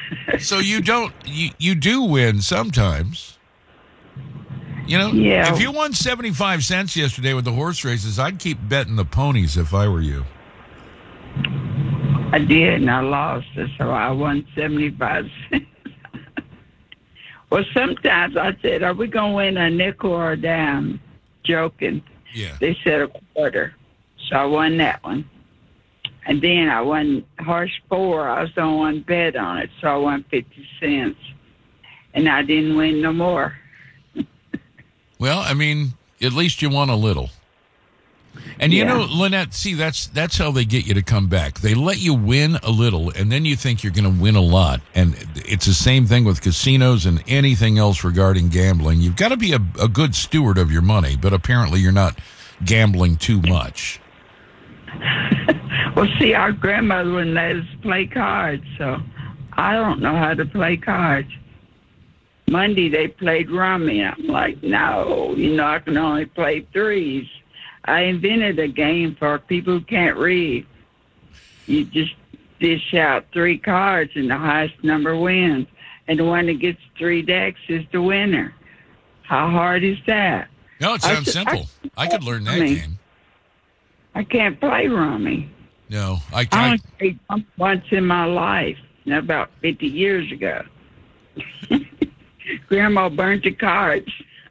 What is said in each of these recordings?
So you don't, you do win sometimes. You know, Yeah. If you won 75 cents yesterday with the horse races, I'd keep betting the ponies if I were you. I did, and I lost, so I won 75 cents. Well, sometimes I said, are we going to win a nickel or a dime? Joking. Yeah. They said a quarter, so I won that one. And then I won horse 4. I was the only one bet on it, so I won 50 cents. And I didn't win no more. Well, I mean, at least you won a little. And you know, Lynette, see, that's how they get you to come back. They let you win a little, and then you think you're going to win a lot. And it's the same thing with casinos and anything else regarding gambling. You've got to be a good steward of your money, but apparently you're not gambling too much. Well, see, our grandmother wouldn't let us play cards, so I don't know how to play cards. Monday, they played rummy. I'm like, no, I can only play threes. I invented a game for people who can't read. You just dish out 3 cards, and the highest number wins. And the one that gets 3 decks is the winner. How hard is that? No, it sounds simple. I could learn that game. I can't play rummy. No, I only played once in my life, about 50 years ago. Grandma burnt the cards.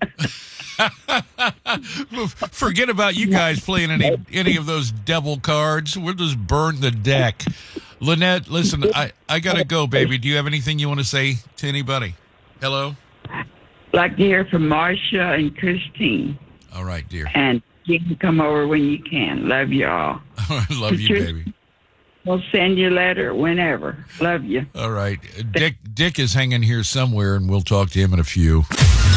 Forget about you guys playing any of those devil cards. We'll just burn the deck. Lynette, listen, I got to go, baby. Do you have anything you want to say to anybody? Hello? Like to hear from Marcia and Christine. All right, dear. And you can come over when you can. Love you all. Love you, baby. We'll send you a letter whenever. Love you. All right. Dick is hanging here somewhere, and we'll talk to him in a few.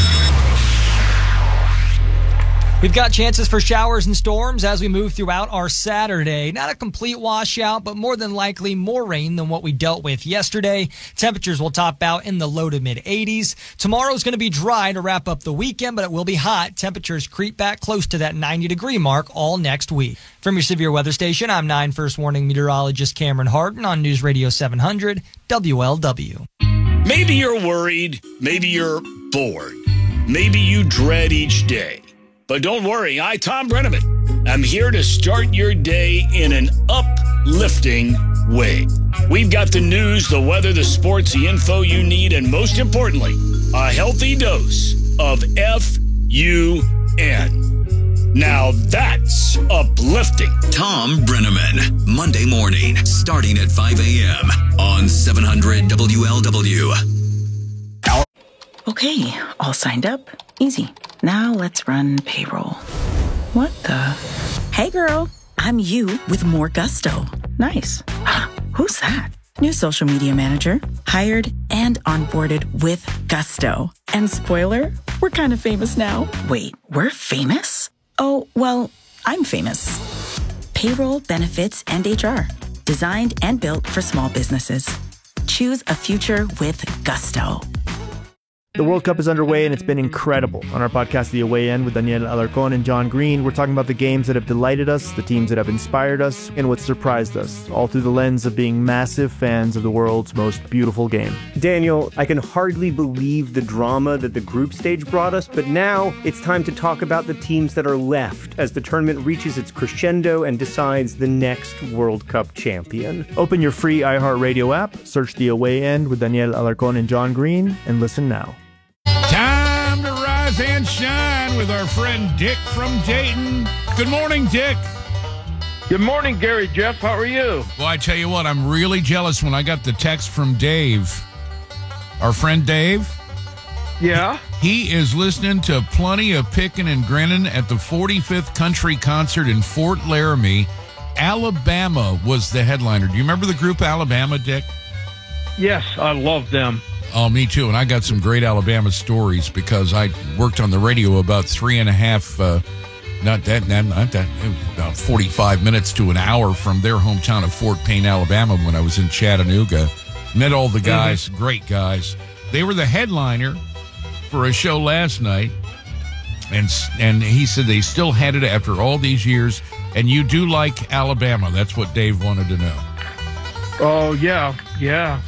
We've got chances for showers and storms as we move throughout our Saturday. Not a complete washout, but more than likely more rain than what we dealt with yesterday. Temperatures will top out in the low to mid 80s. Tomorrow's going to be dry to wrap up the weekend, but it will be hot. Temperatures creep back close to that 90-degree mark all next week. From your severe weather station, I'm 9 First Warning meteorologist Cameron Harden on News Radio 700 WLW. Maybe you're worried. Maybe you're bored. Maybe you dread each day. But don't worry, I, Tom Brenneman, am here to start your day in an uplifting way. We've got the news, the weather, the sports, the info you need, and most importantly, a healthy dose of F-U-N. Now that's uplifting. Tom Brenneman, Monday morning, starting at 5 a.m. on 700 WLW. Okay, all signed up. Easy. Now let's run payroll. What the? Hey girl, I'm you with more gusto. Nice. Who's that? New social media manager. Hired and onboarded with gusto. And spoiler, we're kind of famous now. Wait, we're famous? Oh, well, I'm famous. Payroll, benefits, and HR. Designed and built for small businesses. Choose a future with gusto. The World Cup is underway, and it's been incredible. On our podcast, The Away End, with Daniel Alarcón and John Green, we're talking about the games that have delighted us, the teams that have inspired us, and what surprised us, all through the lens of being massive fans of the world's most beautiful game. Daniel, I can hardly believe the drama that the group stage brought us, but now it's time to talk about the teams that are left as the tournament reaches its crescendo and decides the next World Cup champion. Open your free iHeartRadio app, search The Away End with Daniel Alarcón and John Green, and listen now. Time to rise and shine with our friend Dick from Dayton. Good morning, Dick. Good morning, Gary Jeff. How are you? Well, I tell you what, I'm really jealous when I got the text from Dave. Our friend Dave. Yeah? He is listening to plenty of picking and grinning at the 45th Country Concert in Fort Laramie. Alabama was the headliner. Do you remember the group Alabama, Dick? Yes, I love them. Oh, me too. And I got some great Alabama stories because I worked on the radio about 3.5, about 45 minutes to an hour from their hometown of Fort Payne, Alabama, when I was in Chattanooga. Met all the guys, great guys. They were the headliner for a show last night, and he said they still had it after all these years. And you do like Alabama. That's what Dave wanted to know. Oh, yeah.